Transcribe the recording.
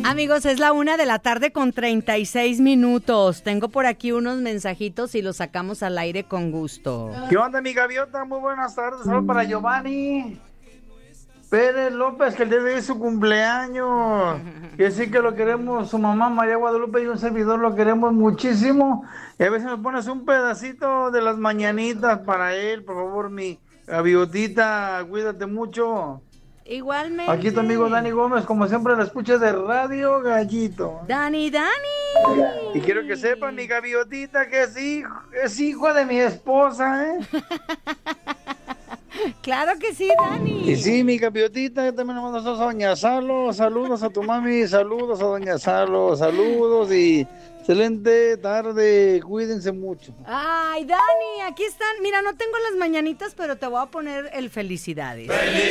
Amigos, es la 1:36 p.m. Tengo por aquí unos mensajitos y los sacamos al aire con gusto. ¿Qué onda, mi gaviota? Muy buenas tardes. Saludos para Giovanni Pérez López, que el día de hoy es su cumpleaños. Que sí que lo queremos, su mamá María Guadalupe y un servidor lo queremos muchísimo. Y a veces me pones un pedacito de las mañanitas para él, por favor, mi gaviotita, cuídate mucho. Igualmente. Aquí tu amigo Dani Gómez, como siempre, la escucha de Radio Gallito. Dani. Y quiero que sepan, mi gaviotita, que es hijo de mi esposa, ¿eh? Claro que sí, Dani. Y sí, mi gaviotita, yo también le mando saludos a Doña Salo, saludos a tu mami, saludos a Doña Salo, saludos y excelente tarde, cuídense mucho. Ay, Dani, aquí están. Mira, no tengo las mañanitas, pero te voy a poner el felicidades.